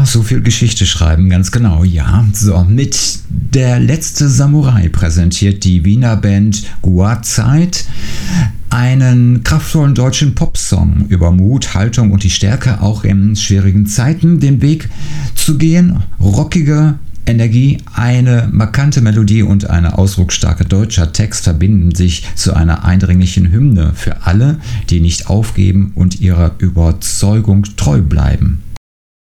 so viel Geschichte schreiben, ganz genau, ja. So, mit Der letzte Samurai präsentiert die Wiener Band Guazeit einen kraftvollen deutschen Popsong über Mut, Haltung und die Stärke, auch in schwierigen Zeiten den Weg zu gehen. Rockige Energie, eine markante Melodie und ein ausdrucksstarker deutscher Text verbinden sich zu einer eindringlichen Hymne für alle, die nicht aufgeben und ihrer Überzeugung treu bleiben.